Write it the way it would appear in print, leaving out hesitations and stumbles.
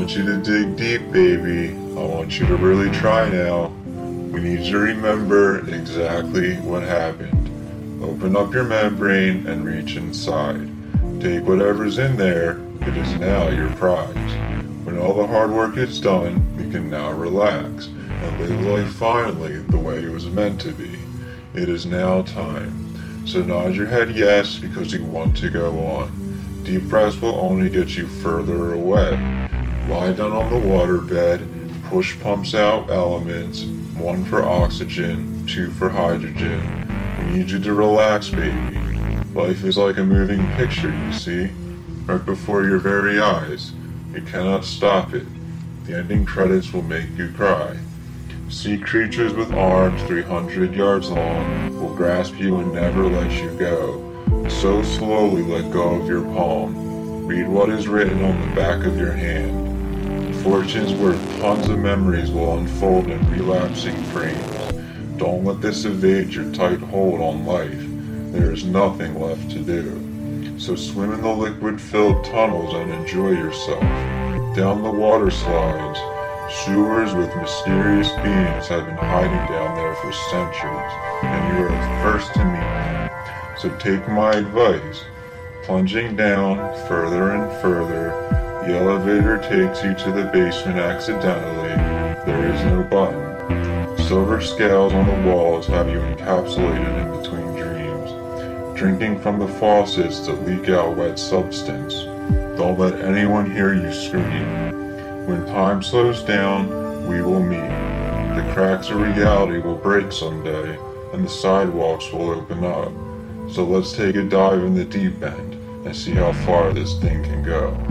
want you to dig deep, baby. I want you to really try now. We need you to remember exactly what happened. Open up your membrane and reach inside. Take whatever's in there. It is now your prize. When all the hard work is done, we can now relax and live life finally the way it was meant to be. It is now time. So nod your head yes because you want to go on. Deep breaths will only get you further away. Lie down on the waterbed. Push pumps out elements. 1 for oxygen, 2 for hydrogen. We need you to relax, baby. Life is like a moving picture, you see, right before your very eyes. You cannot stop it. The ending credits will make you cry. Sea creatures with arms 300 yards long will grasp you and never let you go. So slowly let go of your palm. Read what is written on the back of your hand. Fortune's worth tons of memories will unfold in relapsing frames. Don't let this evade your tight hold on life. There is nothing left to do. So swim in the liquid-filled tunnels and enjoy yourself. Down the water slides. Sewers with mysterious beings have been hiding down there for centuries, and you are the first to meet them. So take my advice. Plunging down further and further, the elevator takes you to the basement accidentally. There is no button. Silver scales on the walls have you encapsulated in between dreams, drinking from the faucets that leak out wet substance. Don't let anyone hear you scream. When time slows down, we will meet. The cracks of reality will break someday, and the sidewalks will open up. So let's take a dive in the deep end and see how far this thing can go.